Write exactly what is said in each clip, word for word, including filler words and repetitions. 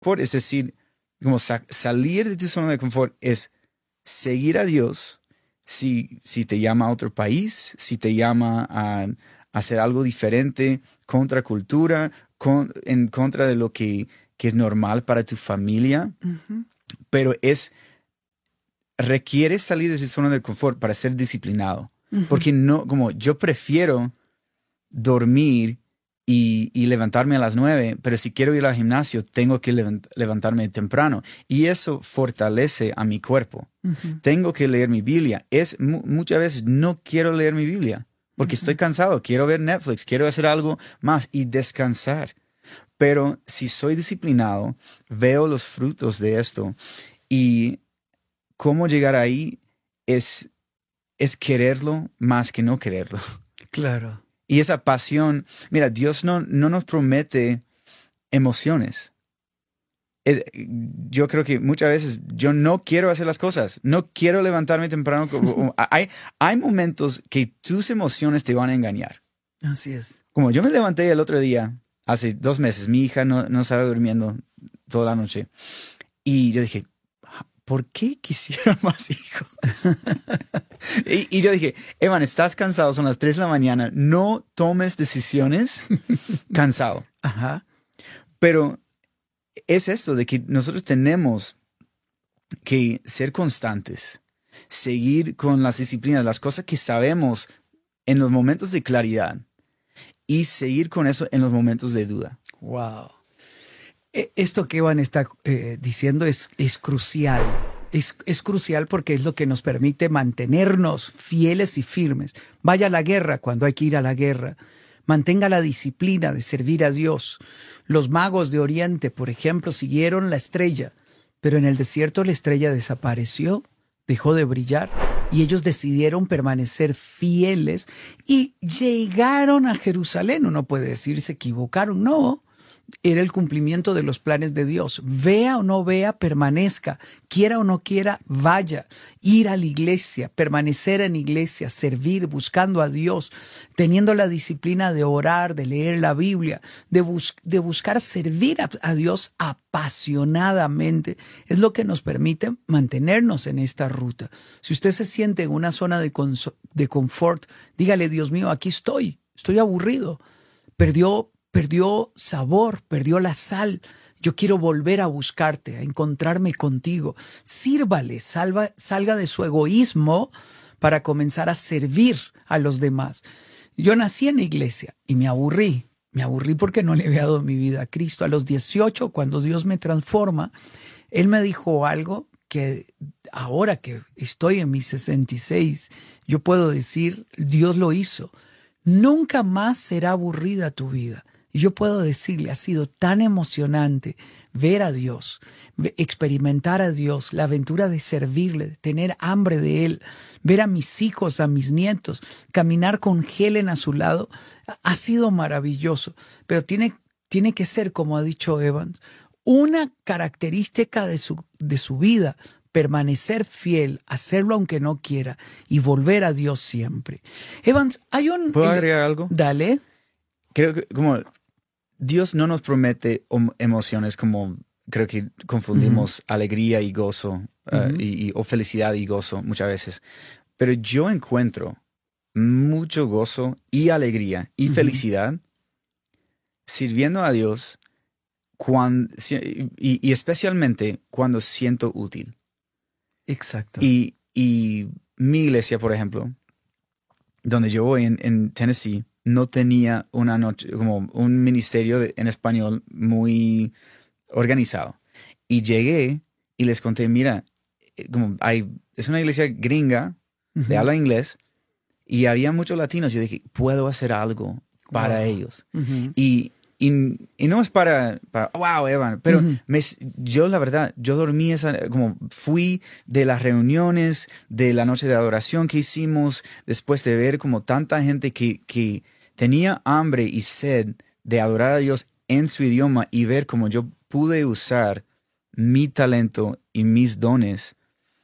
confort, es decir, como sa- salir de tu zona de confort es seguir a Dios. Si, si te llama a otro país, si te llama a, a hacer algo diferente, contra cultura, con, en contra de lo que, que es normal para tu familia, Ujú. pero es requiere salir de su zona de confort para ser disciplinado. Ujú. Porque no, como yo prefiero dormir y, y levantarme a las nueve, pero si quiero ir al gimnasio, tengo que levant- levantarme temprano. Y eso fortalece a mi cuerpo. Ujú. Tengo que leer mi Biblia. Es mu- muchas veces no quiero leer mi Biblia porque estoy cansado. Quiero ver Netflix, quiero hacer algo más y descansar. Pero si soy disciplinado, veo los frutos de esto y cómo llegar ahí es, es quererlo más que no quererlo. Claro. Y esa pasión, mira, Dios no, no nos promete emociones. Es- yo creo que muchas veces yo no quiero hacer las cosas, no quiero levantarme temprano. como- como- hay, hay momentos que tus emociones te van a engañar. Así es. Como yo me levanté el otro día, hace dos meses, mi hija no, no estaba durmiendo toda la noche. Y yo dije, ¿por qué quisiera más hijos? y, y yo dije, Evan, estás cansado, son las tres de la mañana, no tomes decisiones cansado. Ajá. Pero es esto de que nosotros tenemos que ser constantes, seguir con las disciplinas, las cosas que sabemos en los momentos de claridad y seguir con eso en los momentos de duda. Wow. E- Esto que Evan está eh, diciendo es, es crucial. Es, es crucial porque es lo que nos permite mantenernos fieles y firmes. Vaya a la guerra cuando hay que ir a la guerra. Mantenga la disciplina de servir a Dios. Los magos de Oriente, por ejemplo, siguieron la estrella, pero en el desierto la estrella desapareció, dejó de brillar y ellos decidieron permanecer fieles y llegaron a Jerusalén. Uno puede decir se equivocaron, no. Era el cumplimiento de los planes de Dios. Vea o no vea, permanezca. Quiera o no quiera, vaya. Ir a la iglesia, permanecer en iglesia, servir, buscando a Dios, teniendo la disciplina de orar, de leer la Biblia, de, bus de buscar servir a, a Dios apasionadamente. Es lo que nos permite mantenernos en esta ruta. Si usted se siente en una zona de, de confort, dígale, Dios mío, aquí estoy, estoy aburrido. Perdió Perdió sabor, perdió la sal. Yo quiero volver a buscarte, a encontrarme contigo. Sírvale, salva, salga de su egoísmo para comenzar a servir a los demás. Yo nací en la iglesia y me aburrí. Me aburrí porque no le había dado mi vida a Cristo. A los dieciocho, cuando Dios me transforma, Él me dijo algo que ahora que estoy en mis sesenta y seis, yo puedo decir, Dios lo hizo. Nunca más será aburrida tu vida. Y yo puedo decirle, ha sido tan emocionante ver a Dios, experimentar a Dios, la aventura de servirle, tener hambre de Él, ver a mis hijos, a mis nietos, caminar con Helen a su lado, ha sido maravilloso. Pero tiene, tiene que ser, como ha dicho Evans, una característica de su, de su vida, permanecer fiel, hacerlo aunque no quiera y volver a Dios siempre. Evans, hay un... ¿Puedo agregar algo? Dale. Creo que como Dios no nos promete emociones como creo que confundimos uh-huh. alegría y gozo uh, uh-huh. y, y, o felicidad y gozo muchas veces. Pero yo encuentro mucho gozo y alegría y uh-huh. felicidad sirviendo a Dios cuando, y, y especialmente cuando siento útil. Exacto. Y, y mi iglesia, por ejemplo, donde yo voy en, en Tennessee, no tenía una noche, como un ministerio de, en español muy organizado. Y llegué y les conté, mira, como hay, es una iglesia gringa uh-huh. de habla inglés y había muchos latinos. Yo dije, puedo hacer algo para wow. ellos. Uh-huh. Y, y, y no es para, para wow, Evan, pero uh-huh. me, yo la verdad, yo dormí esa, como fui de las reuniones, de la noche de adoración que hicimos, después de ver como tanta gente que, que tenía hambre y sed de adorar a Dios en su idioma y ver cómo yo pude usar mi talento y mis dones.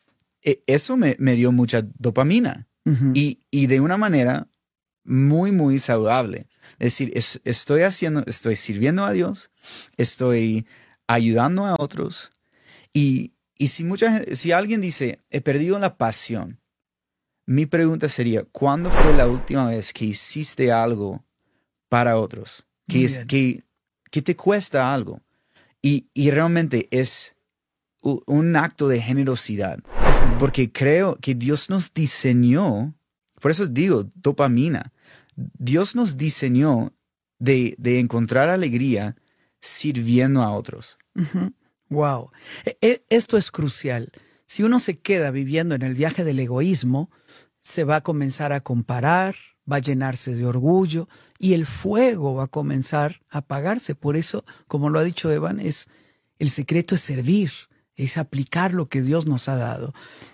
Eso me, me dio mucha dopamina uh-huh. y, y de una manera muy, muy saludable. Es decir, es, estoy haciendo, estoy sirviendo a Dios, estoy ayudando a otros. Y, y si, mucha, gente- si alguien dice, he perdido la pasión, mi pregunta sería, ¿cuándo fue la última vez que hiciste algo para otros? Que, Muy es, bien. que, que te cuesta algo. Y, y realmente es u- un acto de generosidad. Porque creo que Dios nos diseñó, por eso digo dopamina, Dios nos diseñó de, de encontrar alegría sirviendo a otros. Ujú. Wow. E- e- Esto es crucial. Si uno se queda viviendo en el viaje del egoísmo, se va a comenzar a comparar, va a llenarse de orgullo y el fuego va a comenzar a apagarse. Por eso, como lo ha dicho Evan, es el secreto es servir, es aplicar lo que Dios nos ha dado.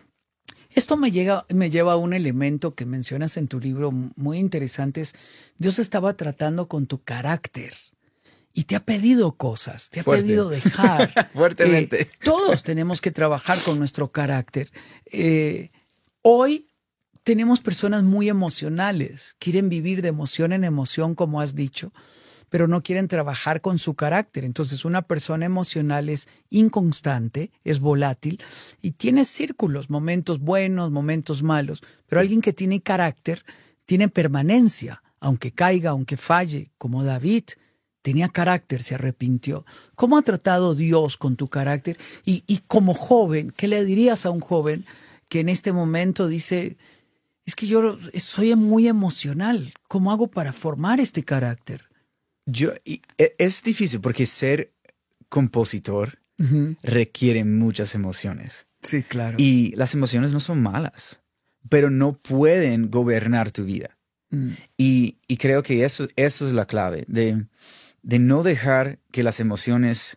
Esto me, llega, me lleva a un elemento que mencionas en tu libro muy interesante. Es, Dios estaba tratando con tu carácter y te ha pedido cosas, te ha Fuerte. pedido dejar. Fuertemente. Eh, todos tenemos que trabajar con nuestro carácter. Eh, hoy tenemos personas muy emocionales, quieren vivir de emoción en emoción, como has dicho, pero no quieren trabajar con su carácter. Entonces, una persona emocional es inconstante, es volátil y tiene círculos, momentos buenos, momentos malos. Pero alguien que tiene carácter tiene permanencia, aunque caiga, aunque falle, como David. Tenía carácter, se arrepintió. ¿Cómo ha tratado Dios con tu carácter? Y, y como joven, ¿qué le dirías a un joven que en este momento dice, es que yo soy muy emocional, ¿cómo hago para formar este carácter? Yo, y, e- es difícil porque ser compositor Ujú. requiere muchas emociones. Sí, claro. Y las emociones no son malas, pero no pueden gobernar tu vida. Mm, Y, y creo que eso, eso es la clave, de, de no dejar que las emociones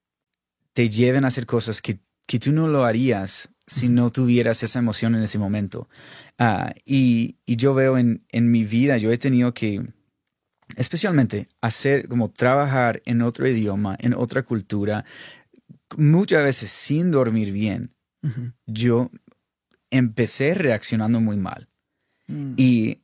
te lleven a hacer cosas que, que tú no lo harías si no tuvieras esa emoción en ese momento. Ah, y, y yo veo en, en mi vida, yo he tenido que, especialmente, hacer como trabajar en otro idioma, en otra cultura, muchas veces sin dormir bien. ujú, Yo empecé reaccionando muy mal. mm. Y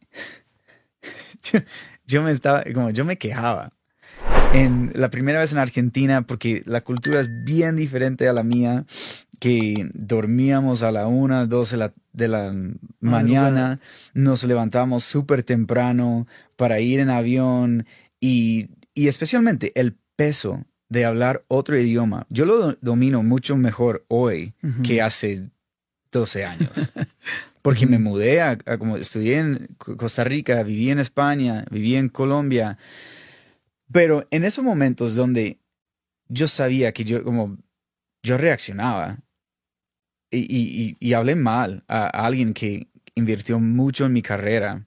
yo, yo me estaba, como yo me quejaba. En la primera vez en Argentina, porque la cultura es bien diferente a la mía, que dormíamos a la una, dos de la, de la mañana, nos levantamos súper temprano para ir en avión y, y especialmente el peso de hablar otro idioma. Yo lo do- domino mucho mejor hoy Ujú. que hace doce años. Porque me mudé a, a como estudié en Co- Costa Rica, viví en España, viví en Colombia. Pero en esos momentos donde yo sabía que yo como yo reaccionaba y, y- y- y hablé mal a, a alguien que invirtió mucho en mi carrera,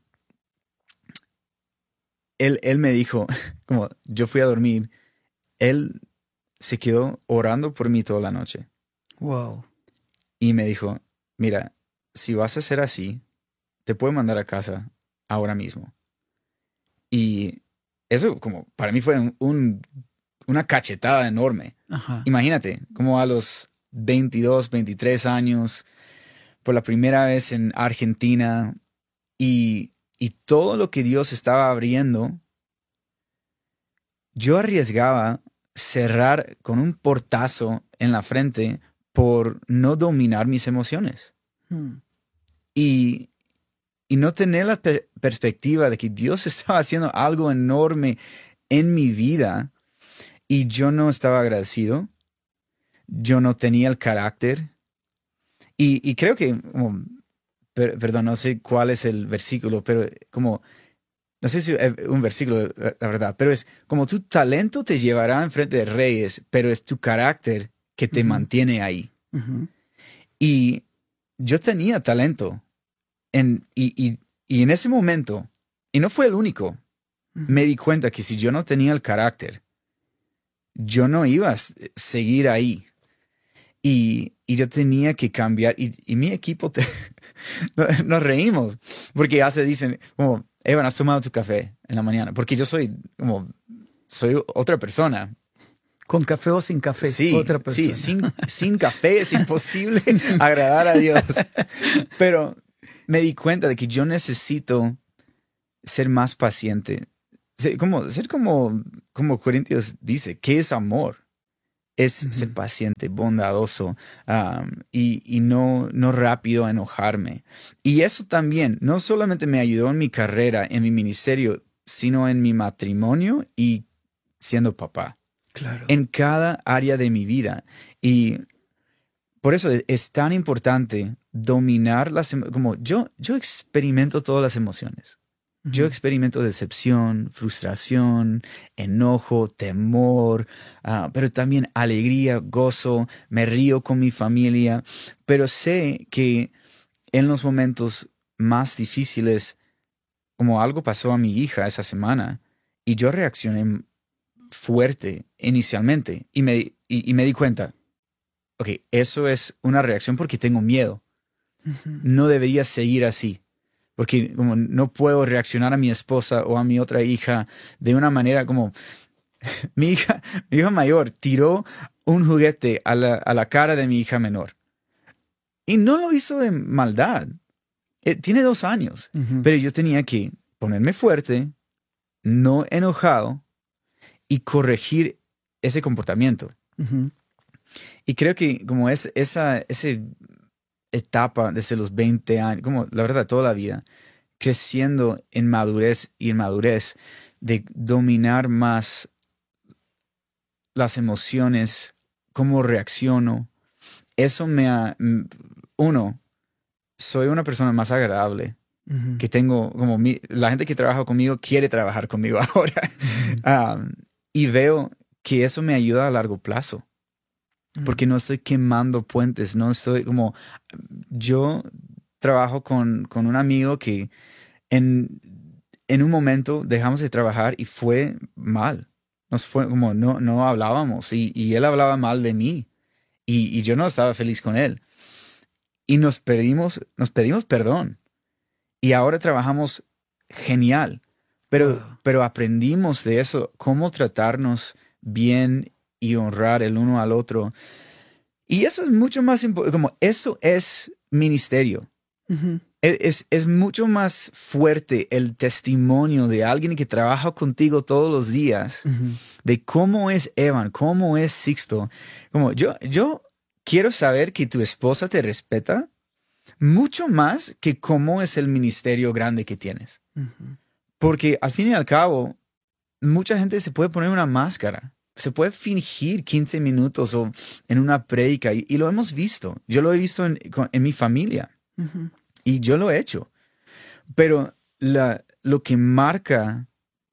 él, él me dijo, como yo fui a dormir, él se quedó orando por mí toda la noche Wow. y me dijo, mira, si vas a ser así, te puedo mandar a casa ahora mismo. Y eso como para mí fue un, un- una cachetada enorme. Ajá. Imagínate, como a los veintidós, veintitrés años, por la primera vez en Argentina, y, y todo lo que Dios estaba abriendo, yo arriesgaba cerrar con un portazo en la frente por no dominar mis emociones Mm, y, y no tener la per- perspectiva de que Dios estaba haciendo algo enorme en mi vida y yo no estaba agradecido, yo no tenía el carácter. Y, y creo que, como, per- perdón, no sé cuál es el versículo, pero como, no sé si es un versículo, la, la verdad, pero es como tu talento te llevará enfrente de reyes, pero es tu carácter que te ujú, mantiene ahí. ujú. Y yo tenía talento en, y, y, y en ese momento, y no fue el único, me di cuenta que si yo no tenía el carácter, yo no iba a s- seguir ahí. Y, y yo tenía que cambiar. Y, y mi equipo, te- nos reímos, porque ya se dicen, como, Evan, ¿has tomado tu café en la mañana? Porque yo soy como, soy otra persona. Con café o sin café, Sí, otra persona. sí, sin, sin café es imposible agradar a Dios. Pero me di cuenta de que yo necesito ser más paciente. Ser como, ser como, como Corintios dice, ¿qué es amor? es Ujú. ser paciente, bondadoso, um, y, y no, no rápido a enojarme. Y eso también no solamente me ayudó en mi carrera, en mi ministerio, sino en mi matrimonio y siendo papá, Claro. en cada área de mi vida. Y por eso es, es tan importante dominar las emociones. Como yo, yo experimento todas las emociones. Yo Ujú. experimento decepción, frustración, enojo, temor, ah, pero también alegría, gozo, me río con mi familia, pero sé que en los momentos más difíciles, como algo pasó a mi hija esa semana, y yo reaccioné fuerte inicialmente, y me, y, y me di cuenta, ok, eso es una reacción porque tengo miedo, Ujú. no debería seguir así. Porque como no puedo reaccionar a mi esposa o a mi otra hija de una manera como mi hija, mi hija mayor tiró un juguete a la, a la cara de mi hija menor. Y no lo hizo de maldad. Eh, tiene dos años. Ujú. Pero yo tenía que ponerme fuerte, no enojado, y corregir ese comportamiento. Ujú. Y creo que como es esa, esa etapa desde los veinte años, como la verdad toda la vida, creciendo en madurez y en madurez, de dominar más las emociones, cómo reacciono, eso me ha, m- uno, soy una persona más agradable, Ujú. que tengo, como mi- la gente que trabaja conmigo quiere trabajar conmigo ahora. Um, y veo que eso me ayuda a largo plazo, porque no estoy quemando puentes, no estoy como, yo trabajo con, con un amigo que en, en un momento dejamos de trabajar y fue mal. Nos fue como no, no hablábamos y, y él hablaba mal de mí y, y yo no estaba feliz con él. Y nos pedimos, nos pedimos perdón y ahora trabajamos genial. Pero, Wow. pero aprendimos de eso, cómo tratarnos bien y honrar el uno al otro. Y eso es mucho más importante, como eso es ministerio. Ujú. Es, es- es mucho más fuerte el testimonio de alguien que trabaja contigo todos los días, Ujú. de cómo es Evan, cómo es Sixto. Como yo, yo quiero saber que tu esposa te respeta mucho más que cómo es el ministerio grande que tienes. Ujú. Porque al fin y al cabo, mucha gente se puede poner una máscara. Se puede fingir quince minutos o en una prédica y, y lo hemos visto. Yo lo he visto en, con- en mi familia. Ujú. Y yo lo he hecho. Pero la, lo que marca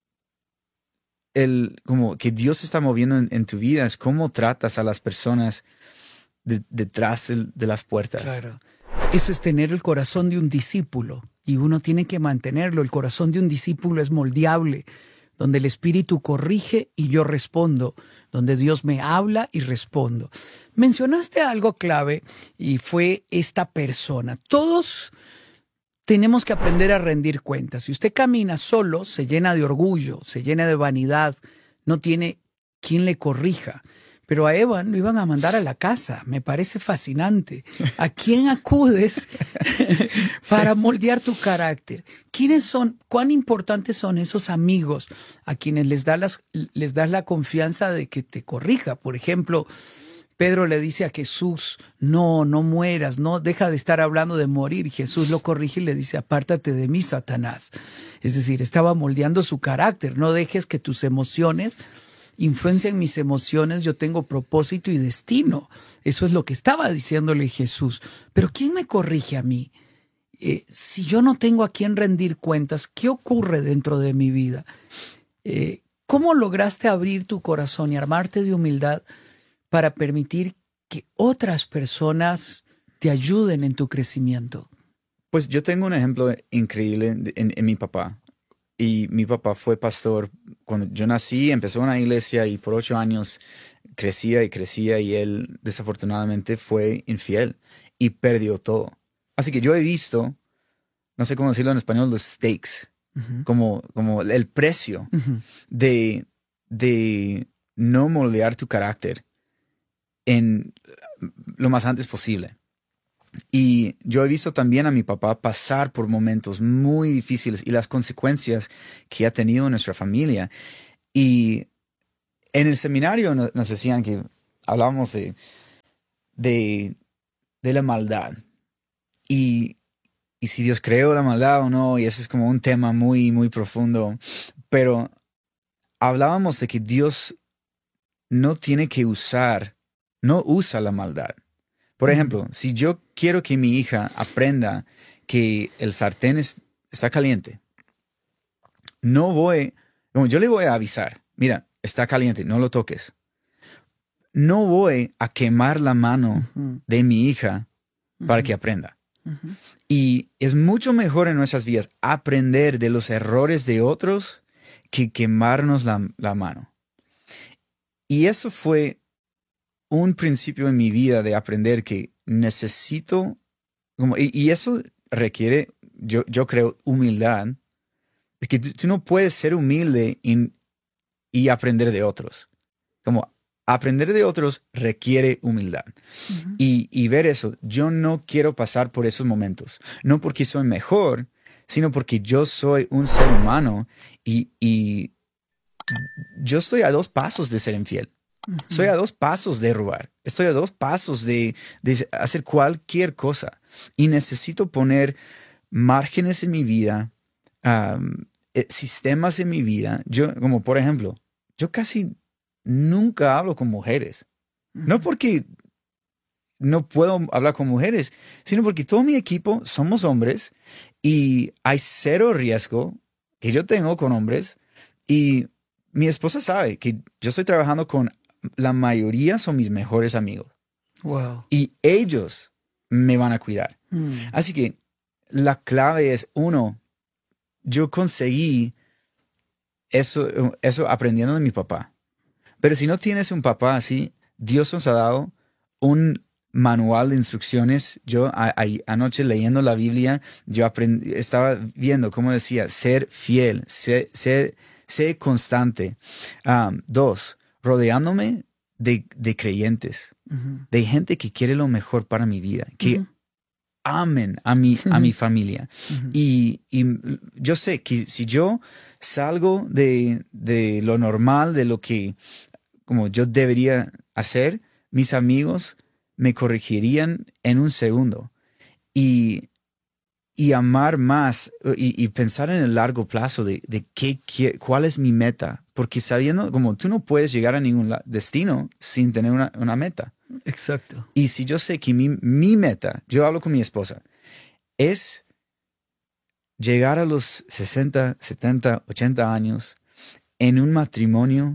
el, como que Dios se está moviendo en, en tu vida es cómo tratas a las personas de- detrás de, de las puertas. Claro. Eso es tener el corazón de un discípulo y uno tiene que mantenerlo. El corazón de un discípulo es moldeable, donde el Espíritu corrige y yo respondo, donde Dios me habla y respondo. Mencionaste algo clave y fue esta persona. Todos tenemos que aprender a rendir cuentas. Si usted camina solo, se llena de orgullo, se llena de vanidad, no tiene quien le corrija. Pero a Evan lo iban a mandar a la casa. Me parece fascinante. ¿A quién acudes para moldear tu carácter? ¿Quiénes son? ¿Cuán importantes son esos amigos a quienes les, da las, les das la confianza de que te corrija? Por ejemplo, Pedro le dice a Jesús, no, no mueras, no, deja de estar hablando de morir. Y Jesús lo corrige y le dice, apártate de mí, Satanás. Es decir, estaba moldeando su carácter. No dejes que tus emociones influencian mis emociones. Yo tengo propósito y destino. Eso es lo que estaba diciéndole Jesús. Pero ¿quién me corrige a mí? Eh, si yo no tengo a quién rendir cuentas, ¿qué ocurre dentro de mi vida? Eh, ¿Cómo lograste abrir tu corazón y armarte de humildad para permitir que otras personas te ayuden en tu crecimiento? Pues yo tengo un ejemplo increíble de- en, en mi papá. Y mi papá fue pastor cuando yo nací, empezó en una iglesia y por ocho años crecía y crecía y él desafortunadamente fue infiel y perdió todo. Así que yo he visto, no sé cómo decirlo en español, los stakes, Ujú. como, como el precio Ujú. de, de no moldear tu carácter en lo más antes posible. Y yo he visto también a mi papá pasar por momentos muy difíciles y las consecuencias que ha tenido en nuestra familia. Y en el seminario no- nos decían que hablábamos de, de, de la maldad. Y, y si Dios creó la maldad o no, y eso es como un tema muy, muy profundo. Pero hablábamos de que Dios no tiene que usar, no usa la maldad. Por ejemplo, si yo quiero que mi hija aprenda que el sartén es, está caliente, no voy, como yo le voy a avisar, mira, está caliente, no lo toques. No voy a quemar la mano uh-huh. de mi hija uh-huh. para que aprenda. Uh-huh. Y es mucho mejor en nuestras vidas aprender de los errores de otros que quemarnos la, la mano. Y eso fue un principio en mi vida de aprender que necesito, como, y, y eso requiere, yo, yo creo, humildad. Es que tú, tú no puedes ser humilde y, y aprender de otros. Como aprender de otros requiere humildad. Uh-huh. Y, y ver eso, yo no quiero pasar por esos momentos. No porque soy mejor, sino porque yo soy un ser humano y, y yo estoy a dos pasos de ser infiel. Uh-huh. Estoy a dos pasos de robar. Estoy a dos pasos de, de hacer cualquier cosa. Y necesito poner márgenes en mi vida, um, sistemas en mi vida. Yo, como por ejemplo, yo casi nunca hablo con mujeres. Uh-huh. No porque no puedo hablar con mujeres, sino porque todo mi equipo somos hombres y hay cero riesgo que yo tengo con hombres. Y mi esposa sabe que yo estoy trabajando con la mayoría son mis mejores amigos. Wow. Y ellos me van a cuidar. Mm. Así que la clave es, uno, yo conseguí eso, eso aprendiendo de mi papá. Pero si no tienes un papá así, Dios nos ha dado un manual de instrucciones. Yo a, a, anoche leyendo la Biblia, yo aprendí, estaba viendo cómo decía, ser fiel, ser, ser, ser constante. Um, dos, rodeándome de, de creyentes, uh-huh. de gente que quiere lo mejor para mi vida, que uh-huh. amen a mi, uh-huh. a mi familia. Uh-huh. Y, y yo sé que si yo salgo de, de lo normal, de lo que como yo debería hacer, mis amigos me corregirían en un segundo. Y, y amar más y, y pensar en el largo plazo de, de qué, qué, cuál es mi meta. Porque sabiendo, como tú no puedes llegar a ningún destino sin tener una, una meta. Exacto. Y si yo sé que mi, mi meta, yo hablo con mi esposa, es llegar a los sesenta, setenta, ochenta años en un matrimonio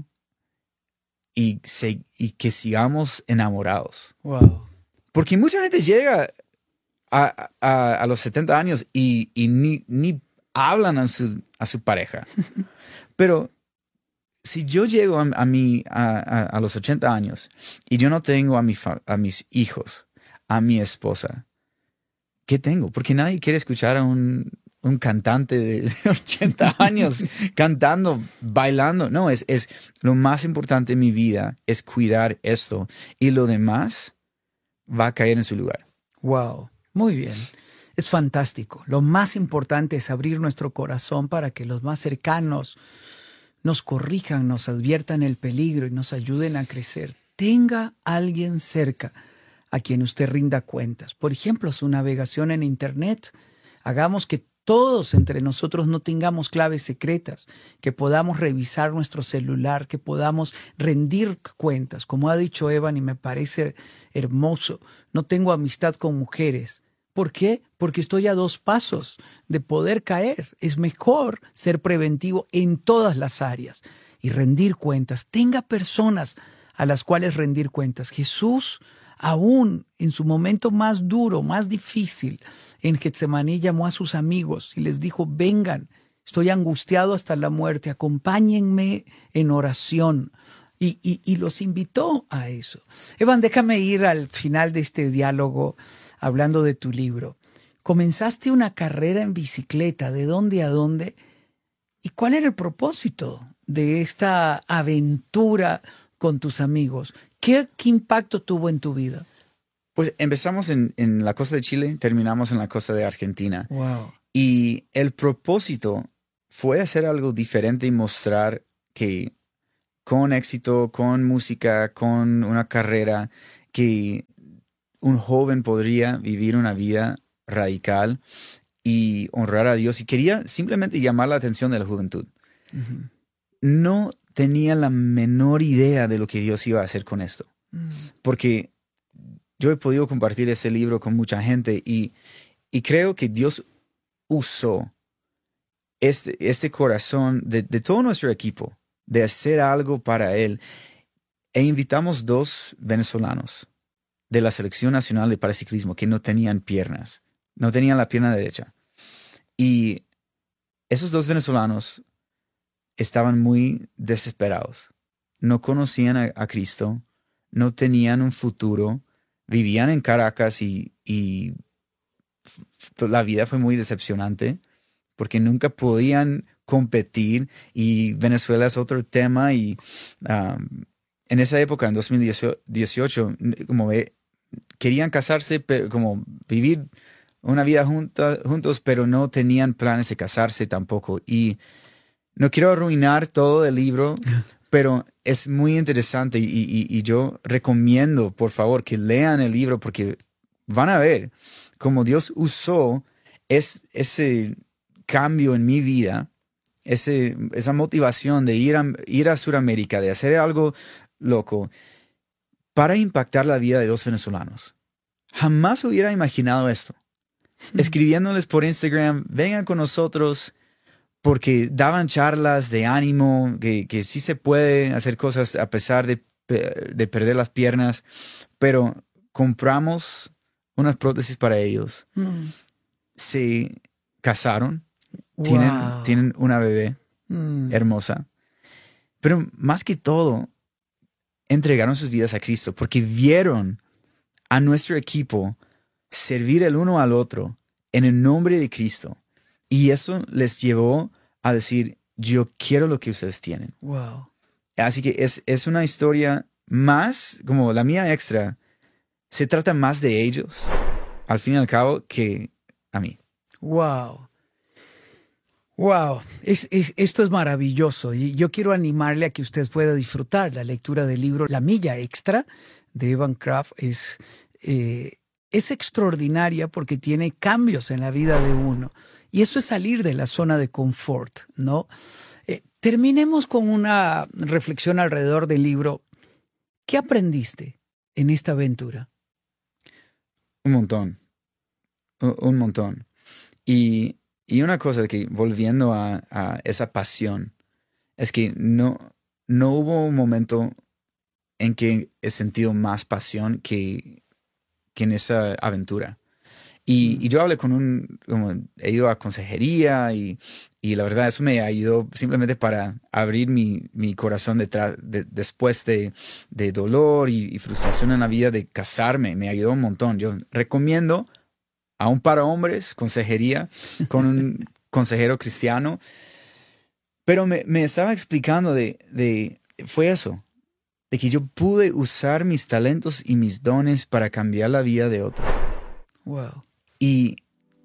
y, se, y que sigamos enamorados. Wow. Porque mucha gente llega a, a, a los setenta años y, y ni, ni hablan a su, a su pareja. Pero si yo llego a, a, mi, a, a, a los ochenta años y yo no tengo a, mi fa, a mis hijos, a mi esposa, ¿qué tengo? Porque nadie quiere escuchar a un, un cantante de ochenta años cantando, bailando. No, es, es lo más importante en mi vida es cuidar esto y lo demás va a caer en su lugar. Wow, muy bien. Es fantástico. Lo más importante es abrir nuestro corazón para que los más cercanos nos corrijan, nos adviertan el peligro y nos ayuden a crecer. Tenga alguien cerca a quien usted rinda cuentas. Por ejemplo, su navegación en Internet. Hagamos que todos entre nosotros no tengamos claves secretas, que podamos revisar nuestro celular, que podamos rendir cuentas. Como ha dicho Evan, y me parece hermoso, no tengo amistad con mujeres. ¿Por qué? Porque estoy a dos pasos de poder caer. Es mejor ser preventivo en todas las áreas y rendir cuentas. Tenga personas a las cuales rendir cuentas. Jesús, aún en su momento más duro, más difícil, en Getsemaní llamó a sus amigos y les dijo, vengan, estoy angustiado hasta la muerte, acompáñenme en oración. Y, y, y los invitó a eso. Evan, déjame ir al final de este diálogo hablando de tu libro. Comenzaste una carrera en bicicleta, ¿de dónde a dónde? ¿Y cuál era el propósito de esta aventura con tus amigos? ¿Qué, qué impacto tuvo en tu vida? Pues empezamos en, en la costa de Chile, terminamos en la costa de Argentina. Wow. Y el propósito fue hacer algo diferente y mostrar que con éxito, con música, con una carrera, que un joven podría vivir una vida radical y honrar a Dios. Y quería simplemente llamar la atención de la juventud. Ujú. No tenía la menor idea de lo que Dios iba a hacer con esto. Mm. Porque yo he podido compartir ese libro con mucha gente y, y creo que Dios usó este, este corazón de, de todo nuestro equipo, de hacer algo para Él. E invitamos dos venezolanos de la Selección Nacional de Paraciclismo que no tenían piernas, no tenían la pierna derecha. Y esos dos venezolanos estaban muy desesperados. No conocían a, a Cristo, no tenían un futuro, vivían en Caracas y, y f- la vida fue muy decepcionante porque nunca podían competir y Venezuela es otro tema y um, en esa época, en dos mil dieciocho, como ve, querían casarse, pero como vivir una vida junta, juntos, pero no tenían planes de casarse tampoco. Y no quiero arruinar todo el libro, pero es muy interesante y, y- y yo recomiendo, por favor, que lean el libro porque van a ver cómo Dios usó es, ese cambio en mi vida, ese, esa motivación de ir a, ir a Sudamérica, de hacer algo loco, para impactar la vida de dos venezolanos. Jamás hubiera imaginado esto. Escribiéndoles por Instagram, vengan con nosotros, porque daban charlas de ánimo, que, que sí se puede hacer cosas a pesar de, de perder las piernas, pero compramos unas prótesis para ellos. Mm. Se casaron, Wow. tienen, tienen una bebé Mm. hermosa, pero más que todo, entregaron sus vidas a Cristo porque vieron a nuestro equipo servir el uno al otro en el nombre de Cristo. Y eso les llevó a decir, yo quiero lo que ustedes tienen. Wow. Así que es, es una historia más, como la mía extra, se trata más de ellos, al fin y al cabo, que a mí. Wow. Wow. Es, es- esto es maravilloso y yo quiero animarle a que usted pueda disfrutar la lectura del libro La Milla Extra de Evan Craft. Es, eh, es extraordinaria porque tiene cambios en la vida de uno y eso es salir de la zona de confort, ¿no? Eh, terminemos con una reflexión alrededor del libro. ¿Qué aprendiste en esta aventura? Un montón. Un, un montón. Y, y una cosa que, volviendo a, a esa pasión, es que no, no hubo un momento en que he sentido más pasión que, que en esa aventura. Y, y yo hablé con un, como he ido a consejería y, y la verdad eso me ayudó simplemente para abrir mi, mi corazón detrás, de, después de, de dolor y, y frustración en la vida de casarme. Me ayudó un montón. Yo recomiendo aún para hombres consejería con un consejero cristiano. Pero me, me estaba explicando de, de, fue eso, de que yo pude usar mis talentos y mis dones para cambiar la vida de otro. Wow. Y,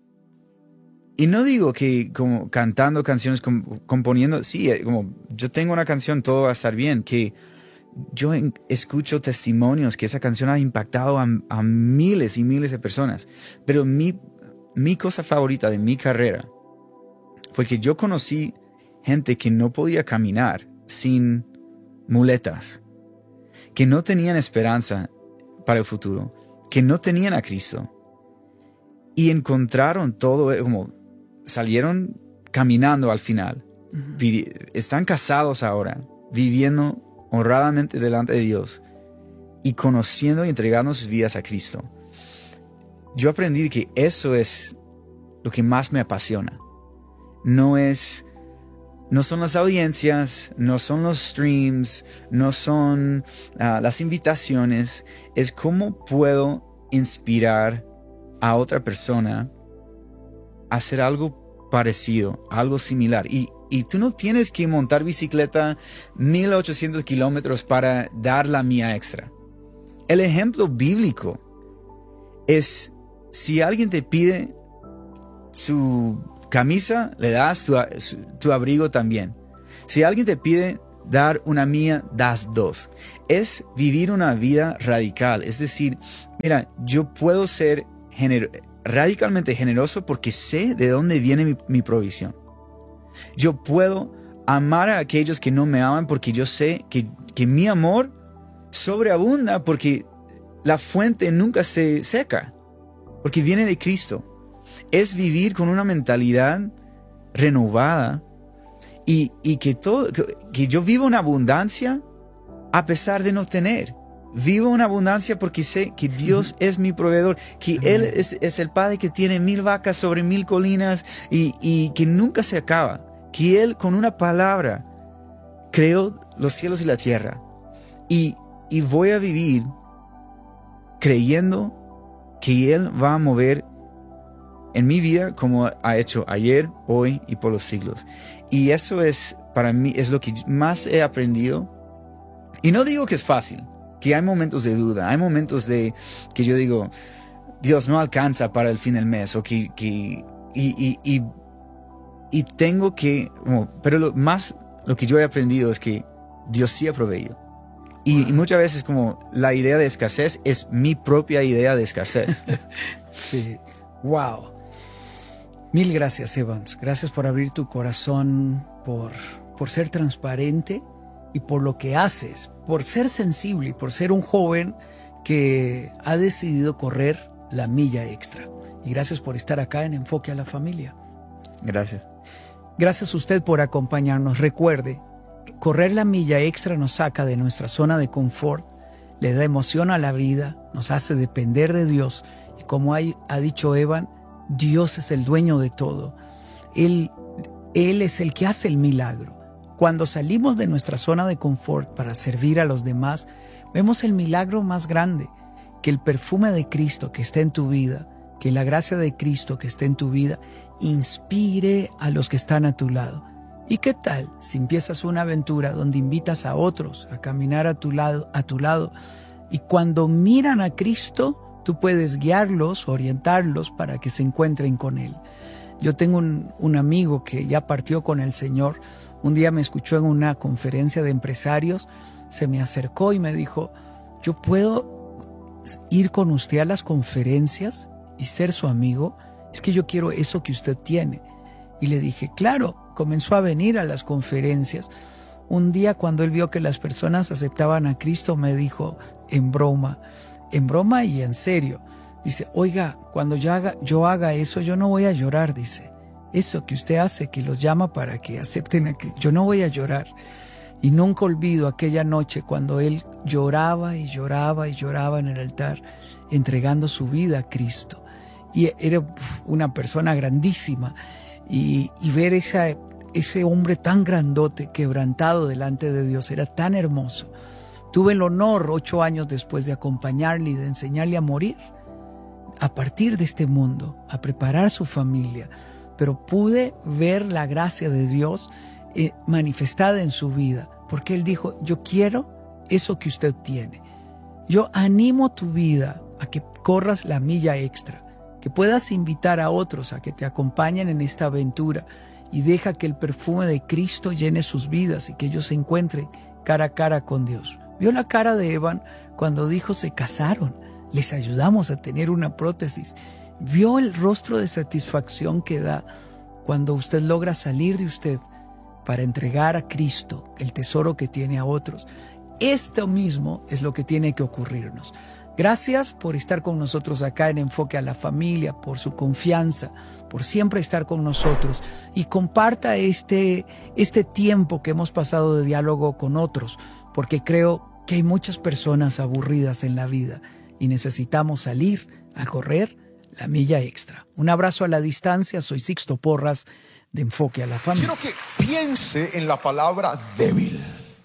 y no digo que como cantando canciones, com- componiendo, sí, eh, como yo tengo una canción, todo va a estar bien, que yo en- escucho testimonios que esa canción ha impactado a, a miles y miles de personas. Pero mi, mi cosa favorita de mi carrera fue que yo conocí gente que no podía caminar sin muletas, que no tenían esperanza para el futuro, que no tenían a Cristo. Y encontraron todo, como salieron caminando al final. Ujú. Pidi- Están casados ahora, viviendo honradamente delante de Dios y conociendo y entregando sus vidas a Cristo. Yo aprendí que eso es lo que más me apasiona. No es, no son las audiencias, no son los streams, no son ah, las invitaciones. Es cómo puedo inspirar a otra persona a hacer algo parecido, algo similar. Y, y tú no tienes que montar bicicleta mil ochocientos kilómetros para dar la mía extra. El ejemplo bíblico es, si alguien te pide su camisa, le das tu, su- tu abrigo también. Si alguien te pide dar una mía, das dos. Es vivir una vida radical. Es decir, mira, yo puedo ser gener- radicalmente generoso porque sé de dónde viene mi, mi provisión. Yo puedo amar a aquellos que no me aman porque yo sé que, que mi amor sobreabunda porque la fuente nunca se seca, porque viene de Cristo. Es vivir con una mentalidad renovada y, y que, todo, que, que yo vivo en abundancia a pesar de no tener. Vivo en abundancia porque sé que Dios es mi proveedor, que Él es, es el Padre que tiene mil vacas sobre mil colinas y, y que nunca se acaba. Que Él con una palabra creó los cielos y la tierra. Y, y voy a vivir creyendo que Él va a mover en mi vida como ha hecho ayer, hoy y por los siglos. Y eso es, para mí, es lo que más he aprendido. Y no digo que es fácil, que hay momentos de duda, hay momentos de que yo digo, Dios no alcanza para el fin del mes, o que, que y, y, y, y tengo que, bueno, pero lo más, lo que yo he aprendido es que Dios sí ha proveído. Y, wow. y muchas veces como la idea de escasez es mi propia idea de escasez. Sí, wow. Mil gracias, Evans. Gracias por abrir tu corazón, por, por ser transparente y por lo que haces, por ser sensible y por ser un joven que ha decidido correr la milla extra. Y gracias por estar acá en Enfoque a la Familia. Gracias. Gracias a usted por acompañarnos. Recuerde, correr la milla extra nos saca de nuestra zona de confort, le da emoción a la vida, nos hace depender de Dios. Y como hay, ha dicho Evan, Dios es el dueño de todo. Él, Él es el que hace el milagro. Cuando salimos de nuestra zona de confort para servir a los demás, vemos el milagro más grande, que el perfume de Cristo que está en tu vida, que la gracia de Cristo que está en tu vida, inspire a los que están a tu lado. ¿Y qué tal si empiezas una aventura donde invitas a otros a caminar a tu lado, a tu lado, y cuando miran a Cristo, tú puedes guiarlos, orientarlos para que se encuentren con Él? Yo tengo un, un amigo que ya partió con el Señor. Un día me escuchó en una conferencia de empresarios, se me acercó y me dijo, ¿yo puedo ir con usted a las conferencias y ser su amigo? Es que yo quiero eso que usted tiene. Y le dije, claro. Comenzó a venir a las conferencias. Un día cuando él vio que las personas aceptaban a Cristo, me dijo en broma, en broma y en serio, dice, oiga, cuando yo haga, yo haga eso, yo no voy a llorar, dice. Eso que usted hace, que los llama para que acepten a Cristo, yo no voy a llorar. Y nunca olvido aquella noche cuando él lloraba y lloraba y lloraba en el altar, entregando su vida a Cristo. Y era una persona grandísima. Y, y ver esa, ese hombre tan grandote, quebrantado delante de Dios, era tan hermoso. Tuve el honor, ocho años después, de acompañarle y de enseñarle a morir, a partir de este mundo, a preparar su familia. Pero pude ver la gracia de Dios eh, manifestada en su vida, porque Él dijo, yo quiero eso que usted tiene. Yo animo tu vida a que corras la milla extra, que puedas invitar a otros a que te acompañen en esta aventura y deja que el perfume de Cristo llene sus vidas y que ellos se encuentren cara a cara con Dios. Vio la cara de Evan cuando dijo se casaron, les ayudamos a tener una prótesis. Vio el rostro de satisfacción que da cuando usted logra salir de usted para entregar a Cristo el tesoro que tiene a otros. Esto mismo es lo que tiene que ocurrirnos. Gracias por estar con nosotros acá en Enfoque a la Familia, por su confianza, por siempre estar con nosotros. Y comparta este, este tiempo que hemos pasado de diálogo con otros, porque creo que hay muchas personas aburridas en la vida y necesitamos salir a correr la milla extra. Un abrazo a la distancia, soy Sixto Porras de Enfoque a la Familia. Quiero que piense en la palabra débil,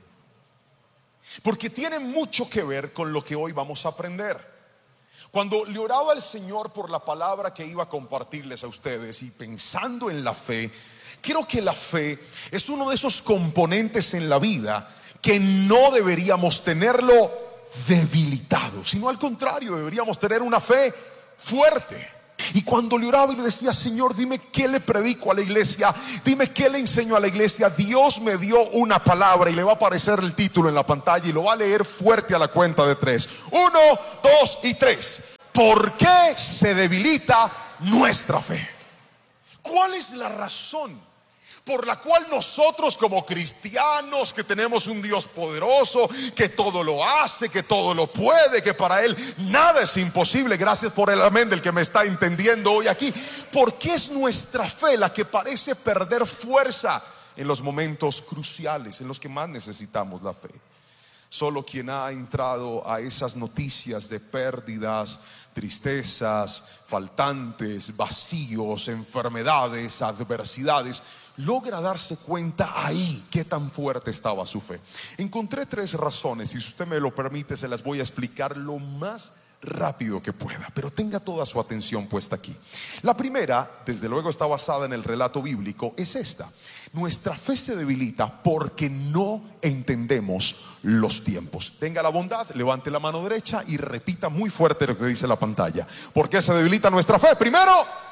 porque tiene mucho que ver con lo que hoy vamos a aprender. Cuando le oraba al Señor por la palabra que iba a compartirles a ustedes y pensando en la fe, creo que la fe es uno de esos componentes en la vida que no deberíamos tenerlo debilitado, sino al contrario, deberíamos tener una fe fuerte. Y cuando le oraba y le decía, Señor, dime qué le predico a la iglesia, dime qué le enseño a la iglesia, Dios me dio una palabra, y le va a aparecer el título en la pantalla y lo va a leer fuerte a la cuenta de tres. Uno, dos y tres. ¿Por qué se debilita nuestra fe? ¿Cuál es la razón por la cual nosotros como cristianos, que tenemos un Dios poderoso, que todo lo hace, que todo lo puede, que para Él nada es imposible? Gracias por el amén del que me está entendiendo hoy aquí. ¿Por qué es nuestra fe la que parece perder fuerza en los momentos cruciales, en los que más necesitamos la fe? Solo quien ha entrado a esas noticias de pérdidas, tristezas, faltantes, vacíos, enfermedades, adversidades, logra darse cuenta ahí qué tan fuerte estaba su fe. Encontré tres razones, y si usted me lo permite se las voy a explicar lo más rápido que pueda, pero tenga toda su atención puesta aquí. La primera, desde luego está basada en el relato bíblico, es esta: nuestra fe se debilita porque no entendemos los tiempos. Tenga la bondad, levante la mano derecha y repita muy fuerte lo que dice la pantalla. ¿Por qué se debilita nuestra fe? Primero,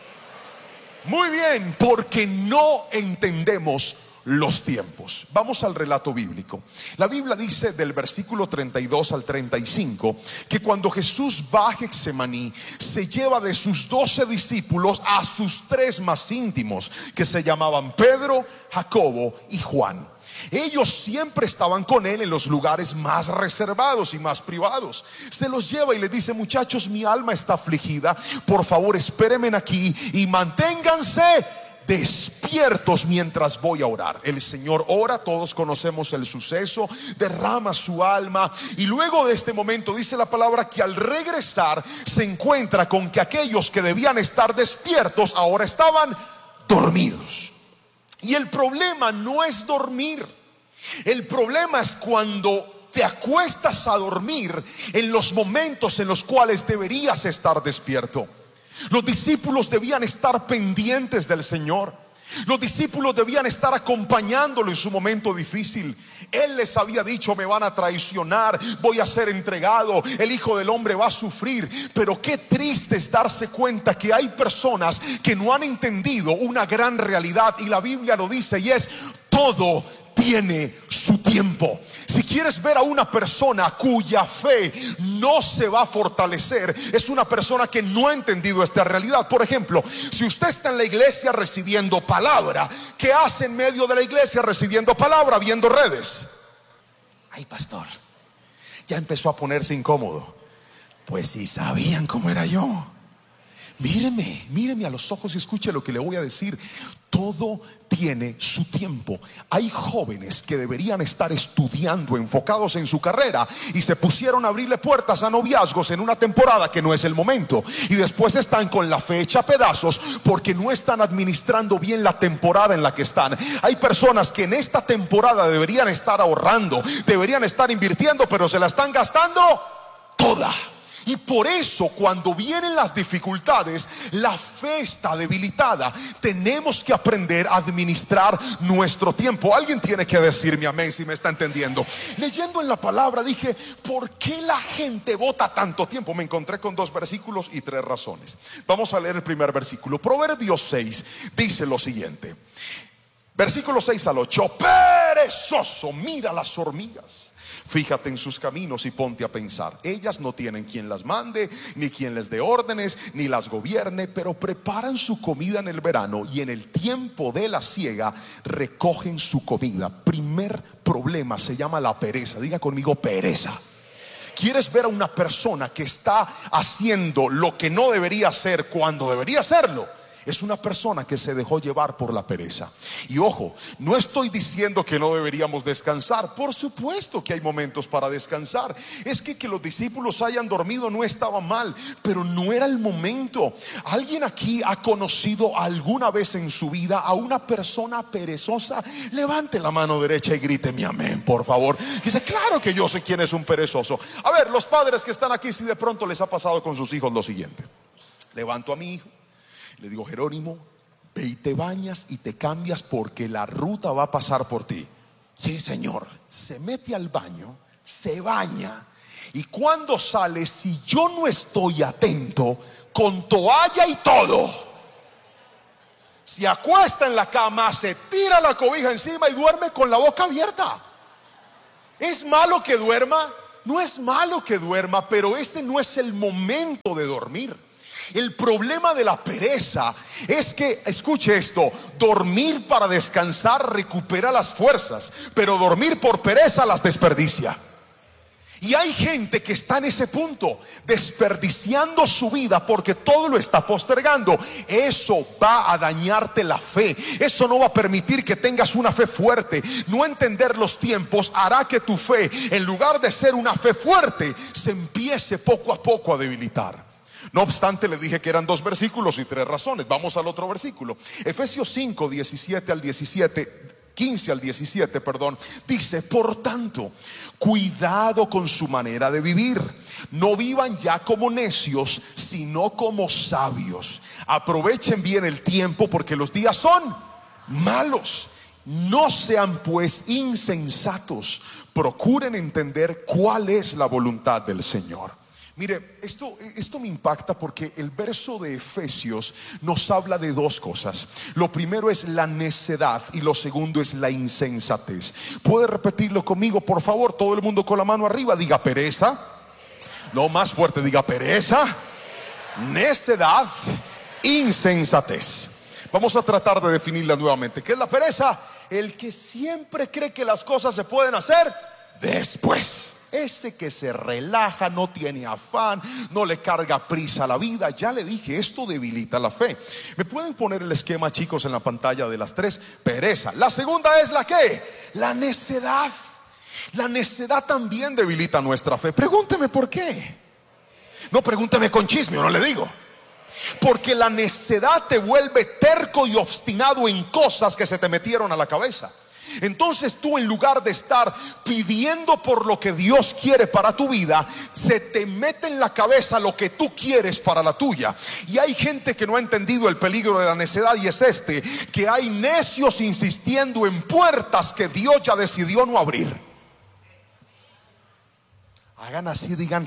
muy bien, porque no entendemos los tiempos. Vamos al relato bíblico. La Biblia dice del versículo treinta y dos al treinta y cinco que cuando Jesús va a Getsemaní, se lleva de sus doce discípulos a sus tres más íntimos, que se llamaban Pedro, Jacobo y Juan. Ellos siempre estaban con él en los lugares más reservados y más privados. Se los lleva y les dice: muchachos, mi alma está afligida, por favor espérenme aquí y manténganse despiertos mientras voy a orar. El Señor ora, todos conocemos el suceso, derrama su alma, y luego de este momento dice la palabra que al regresar se encuentra con que aquellos que debían estar despiertos ahora estaban dormidos. Y el problema no es dormir, el problema es cuando te acuestas a dormir en los momentos en los cuales deberías estar despierto. Los discípulos debían estar pendientes del Señor. Los discípulos debían estar acompañándolo en su momento difícil. Él les había dicho: me van a traicionar, voy a ser entregado, el Hijo del Hombre va a sufrir. Pero qué triste es darse cuenta que hay personas que no han entendido una gran realidad, y la Biblia lo dice, y es: todo tiene su tiempo. Si quieres ver a una persona cuya fe no se va a fortalecer, es una persona que no ha entendido esta realidad. Por ejemplo, si usted está en la iglesia recibiendo palabra, ¿qué hace en medio de la iglesia recibiendo palabra? Viendo redes. Ay, pastor, ya empezó a ponerse incómodo. Pues si sabían cómo era yo. Míreme, míreme a los ojos y escuche lo que le voy a decir. Todo tiene su tiempo. Hay jóvenes que deberían estar estudiando, enfocados en su carrera, y se pusieron a abrirle puertas a noviazgos en una temporada que no es el momento, y después están con la fe hecha a pedazos porque no están administrando bien la temporada en la que están. Hay personas que en esta temporada deberían estar ahorrando, deberían estar invirtiendo, pero se la están gastando toda. Y por eso cuando vienen las dificultades, la fe está debilitada. Tenemos que aprender a administrar nuestro tiempo. Alguien tiene que decirme amén si me está entendiendo. Leyendo en la palabra dije: ¿por qué la gente bota tanto tiempo? Me encontré con dos versículos y tres razones. Vamos a leer el primer versículo. Proverbios seis dice lo siguiente, versículo seis al ocho: perezoso, mira las hormigas, fíjate en sus caminos y ponte a pensar. Ellas no tienen quien las mande, ni quien les dé órdenes, ni las gobierne, pero preparan su comida en el verano, y en el tiempo de la siega recogen su comida. Primer problema se llama la pereza. Diga conmigo: pereza. ¿Quieres ver a una persona que está haciendo lo que no debería hacer cuando debería hacerlo? Es una persona que se dejó llevar por la pereza. Y ojo, no estoy diciendo que no deberíamos descansar. Por supuesto que hay momentos para descansar. Es que que los discípulos hayan dormido no estaba mal, pero no era el momento. ¿Alguien aquí ha conocido alguna vez en su vida a una persona perezosa? Levante la mano derecha y gríteme amén, por favor. Dice: claro que yo sé quién es un perezoso. A ver, los padres que están aquí, si de pronto les ha pasado con sus hijos lo siguiente: levanto a mi hijo, le digo: Jerónimo, ve y te bañas y te cambias porque la ruta va a pasar por ti. Sí, señor. Se mete al baño, se baña Y cuando sale, si yo no estoy atento, con toalla y todo, se acuesta en la cama, se tira la cobija encima y duerme con la boca abierta. ¿Es malo que duerma? No es malo que duerma, pero ese no es el momento de dormir. El problema de la pereza es que, escuche esto, dormir para descansar recupera las fuerzas, pero dormir por pereza las desperdicia. Y hay gente que está en ese punto, desperdiciando su vida porque todo lo está postergando. Eso va a dañarte la fe. Eso no va a permitir que tengas una fe fuerte. No entender los tiempos hará que tu fe, en lugar de ser una fe fuerte, se empiece poco a poco a debilitar. No obstante, le dije que eran dos versículos y tres razones. Vamos al otro versículo. Efesios cinco, diecisiete al diecisiete. quince al diecisiete, perdón, dice: por tanto, cuidado con su manera de vivir. No vivan ya como necios, sino como sabios. Aprovechen bien el tiempo, porque los días son malos. No sean pues insensatos. Procuren entender cuál es la voluntad del Señor. Mire, esto, esto me impacta porque el verso de Efesios nos habla de dos cosas. Lo primero es la necedad y lo segundo es la insensatez. ¿Puede repetirlo conmigo, por favor? Todo el mundo con la mano arriba, diga pereza. No, más fuerte, diga pereza, necedad, insensatez. Vamos a tratar de definirla nuevamente. ¿Qué es la pereza? El que siempre cree que las cosas se pueden hacer después. Ese que se relaja, no tiene afán, no le carga prisa a la vida. Ya le dije, esto debilita la fe. ¿Me pueden poner el esquema, chicos, en la pantalla de las tres? Pereza. La segunda es la ¿qué? La necedad. La necedad también debilita nuestra fe. Pregúnteme por qué. No, pregúnteme con chisme, no le digo. Porque la necedad te vuelve terco y obstinado en cosas que se te metieron a la cabeza. Entonces tú, en lugar de estar pidiendo por lo que Dios quiere para tu vida, se te mete en la cabeza lo que tú quieres para la tuya. Y hay gente que no ha entendido el peligro de la necedad, y es este: que hay necios insistiendo en puertas que Dios ya decidió no abrir. Hagan así, digan: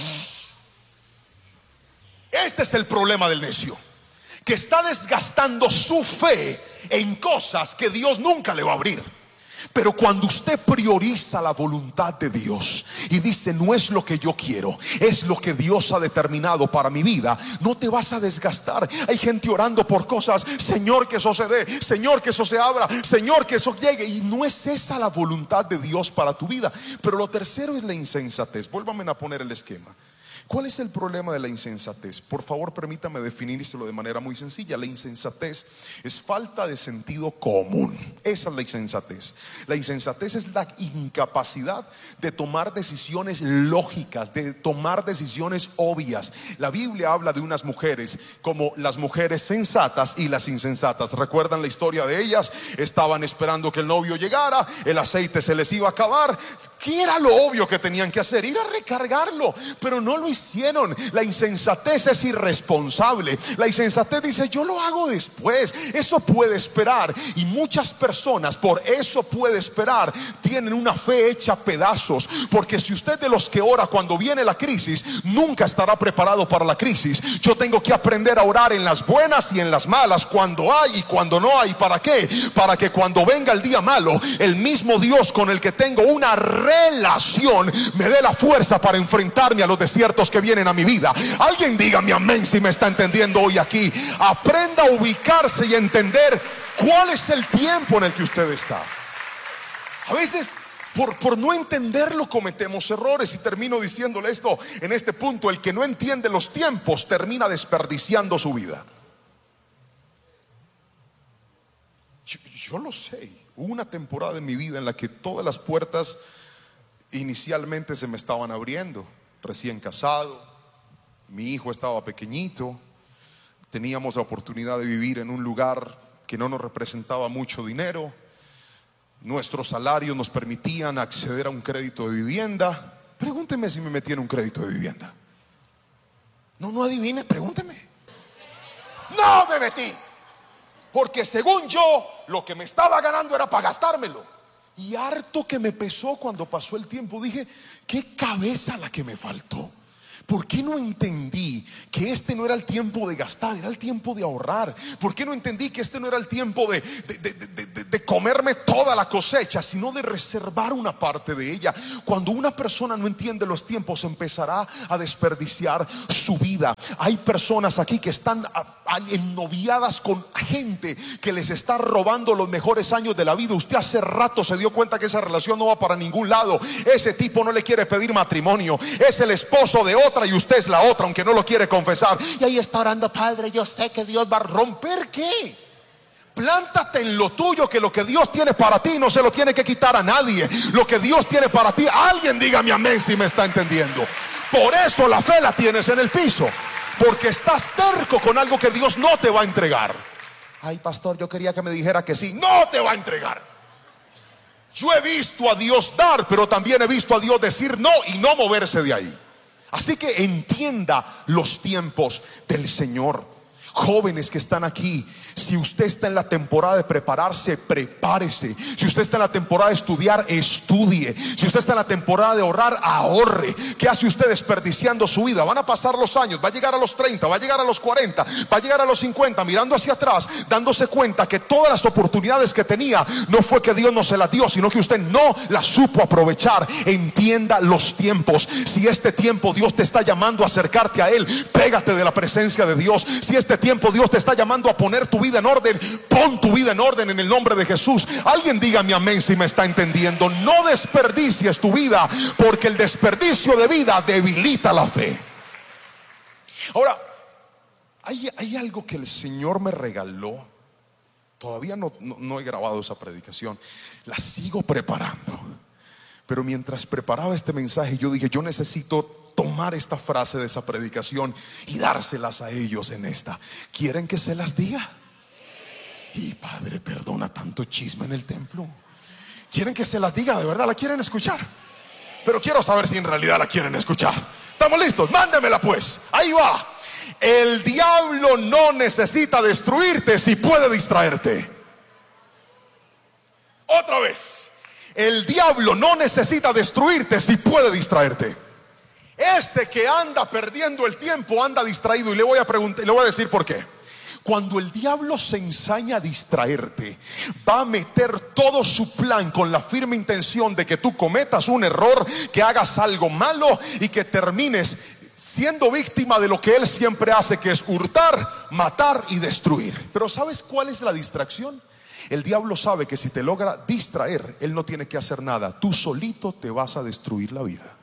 este es el problema del necio, que está desgastando su fe en cosas que Dios nunca le va a abrir. Pero cuando usted prioriza la voluntad de Dios y dice: no es lo que yo quiero, es lo que Dios ha determinado para mi vida, no te vas a desgastar. Hay gente orando por cosas: Señor, que eso se dé, Señor, que eso se abra, Señor, que eso llegue. Y no es esa la voluntad de Dios para tu vida. Pero lo tercero es la insensatez. Vuélvame a poner el esquema. ¿Cuál es el problema de la insensatez? Por favor, permítame definírselo de manera muy sencilla. La insensatez es falta de sentido común. Esa es la insensatez. La insensatez es la incapacidad de tomar decisiones lógicas, de tomar decisiones obvias. La Biblia habla de unas mujeres como las mujeres sensatas y las insensatas. ¿Recuerdan la historia de ellas? Estaban esperando que el novio llegara, el aceite se les iba a acabar. ¿Qué era lo obvio que tenían que hacer? Ir a recargarlo, pero no lo hicieron. La insensatez es irresponsable. La insensatez dice: yo lo hago después, eso puede esperar. Y muchas personas, por eso puede esperar, tienen una fe hecha pedazos. Porque si usted de los que ora cuando viene la crisis, nunca estará preparado para la crisis. Yo tengo que aprender a orar en las buenas y en las malas, cuando hay y cuando no hay. ¿Para qué? Para que cuando venga el día malo, el mismo Dios con el que tengo una relación me dé la fuerza para enfrentarme a los desiertos que vienen a mi vida. Alguien dígame amén si me está entendiendo hoy aquí. Aprenda a ubicarse y entender cuál es el tiempo en el que usted está. A veces por, por no entenderlo cometemos errores. Y termino diciéndole esto en este punto: el que no entiende los tiempos termina desperdiciando su vida. Yo, yo lo sé. Hubo una temporada en mi vida en la que todas las puertas inicialmente se me estaban abriendo. Recién casado, mi hijo estaba pequeñito, teníamos la oportunidad de vivir en un lugar que no nos representaba mucho dinero. Nuestros salarios nos permitían acceder a un crédito de vivienda. Pregúnteme si me metí en un crédito de vivienda. No, no adivine, pregúnteme. No me metí, porque según yo, lo que me estaba ganando era para gastármelo. Y harto que me pesó cuando pasó el tiempo. Dije, qué cabeza la que me faltó. ¿Por qué no entendí que este no era el tiempo de gastar, era el tiempo de ahorrar? ¿Por qué no entendí que este no era el tiempo de, de, de, de, de, de comerme toda la cosecha, sino de reservar una parte de ella? Cuando una persona no entiende los tiempos, empezará a desperdiciar su vida. Hay personas aquí que están ennoviadas con gente que les está robando los mejores años de la vida. Usted hace rato se dio cuenta que esa relación no va para ningún lado. Ese tipo no le quiere pedir matrimonio, es el esposo de otro y usted es la otra, aunque no lo quiere confesar. Y ahí está orando, Padre, yo sé que Dios va a romper. ¿Qué? Plántate en lo tuyo, que lo que Dios tiene para ti no se lo tiene que quitar a nadie. Lo que Dios tiene para ti, alguien dígame amén si me está entendiendo. Por eso la fe la tienes en el piso, porque estás terco con algo que Dios no te va a entregar. Ay, pastor, yo quería que me dijera que sí. No te va a entregar. Yo he visto a Dios dar, pero también he visto a Dios decir no y no moverse de ahí. Así que entienda los tiempos del Señor. Jóvenes que están aquí, si usted está en la temporada de prepararse, prepárese. Si usted está en la temporada de estudiar, estudie. Si usted está en la temporada de ahorrar, ahorre. ¿Qué hace usted desperdiciando su vida? Van a pasar los años, va a llegar a los treinta, va a llegar a los cuarenta, va a llegar a los cincuenta, mirando hacia atrás, dándose cuenta que todas las oportunidades que tenía, no fue que Dios no se las dio, sino que usted no las supo aprovechar. Entienda los tiempos. Si este tiempo Dios te está llamando a acercarte a Él, pégate de la presencia de Dios. Si este tiempo Dios te está llamando a poner tu vida en orden, pon tu vida en orden en el nombre de Jesús. Alguien dígame amén si me está entendiendo. No desperdicies tu vida, porque el desperdicio de vida debilita la fe. Ahora, hay, hay algo que el Señor me regaló. Todavía no, no, no he grabado esa predicación, la sigo preparando. Pero mientras preparaba este mensaje, yo dije, yo necesito tomar esta frase de esa predicación y dárselas a ellos en esta. ¿Quieren que se las diga? Y Padre, perdona tanto chisme en el templo. ¿Quieren que se las diga? ¿De verdad la quieren escuchar? Pero quiero saber si en realidad la quieren escuchar. ¿Estamos listos? Mándemela pues. Ahí va. El diablo no necesita destruirte si puede distraerte. Otra vez. El diablo no necesita destruirte si puede distraerte. Ese que anda perdiendo el tiempo anda distraído. Y le voy a preguntar, le voy a decir por qué. Cuando el diablo se ensaña a distraerte, va a meter todo su plan con la firme intención de que tú cometas un error, que hagas algo malo y que termines siendo víctima de lo que él siempre hace, que es hurtar, matar y destruir. Pero ¿sabes cuál es la distracción? El diablo sabe que si te logra distraer, él no tiene que hacer nada. Tú solito te vas a destruir la vida.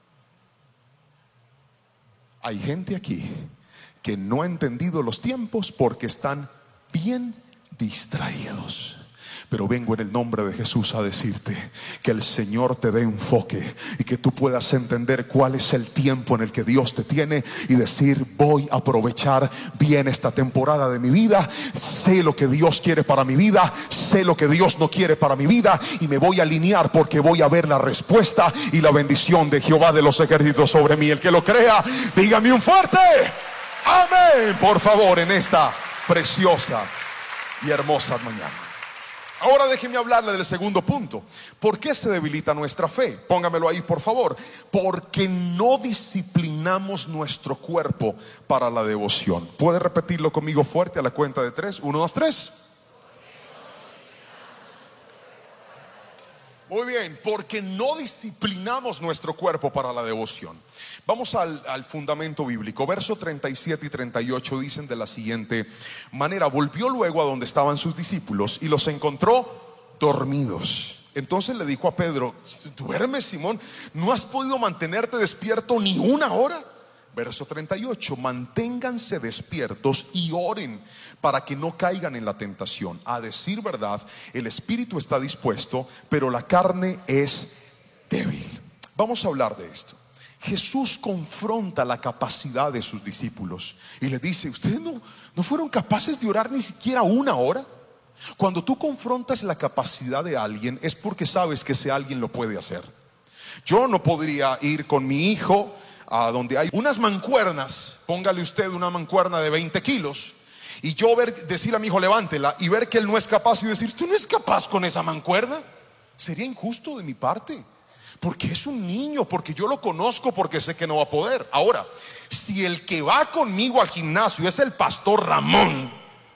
Hay gente aquí que no ha entendido los tiempos porque están bien distraídos. Pero vengo en el nombre de Jesús a decirte que el Señor te dé enfoque y que tú puedas entender cuál es el tiempo en el que Dios te tiene y decir, voy a aprovechar bien esta temporada de mi vida. Sé lo que Dios quiere para mi vida, sé lo que Dios no quiere para mi vida, y me voy a alinear porque voy a ver la respuesta y la bendición de Jehová de los ejércitos sobre mí. El que lo crea, dígame un fuerte amén, por favor, en esta preciosa y hermosa mañana. Ahora déjeme hablarle del segundo punto. ¿Por qué se debilita nuestra fe? Póngamelo ahí, por favor. Porque no disciplinamos nuestro cuerpo para la devoción. ¿Puede repetirlo conmigo fuerte a la cuenta de tres? Uno, dos, tres. Muy bien, porque no disciplinamos nuestro cuerpo para la devoción. Vamos al, al fundamento bíblico. Verso treinta y siete y treinta y ocho dicen de la siguiente manera: volvió luego a donde estaban sus discípulos y los encontró dormidos. Entonces le dijo a Pedro: ¿duermes, Simón? ¿No has podido mantenerte despierto ni una hora? Verso treinta y ocho: manténganse despiertos y oren para que no caigan en la tentación. A decir verdad, el espíritu está dispuesto, pero la carne es débil. Vamos a hablar de esto. Jesús confronta la capacidad de sus discípulos y le dice: ¿ustedes no, no fueron capaces de orar ni siquiera una hora? Cuando tú confrontas la capacidad de alguien, es porque sabes que ese alguien lo puede hacer. Yo no podría ir con mi hijo a donde hay unas mancuernas, póngale usted una mancuerna de veinte kilos, y yo ver, decirle a mi hijo levántela, y ver que él no es capaz y decir: ¿tú no es capaz con esa mancuerna? Sería injusto de mi parte, porque es un niño, porque yo lo conozco, porque sé que no va a poder. Ahora, si el que va conmigo al gimnasio es el pastor Ramón,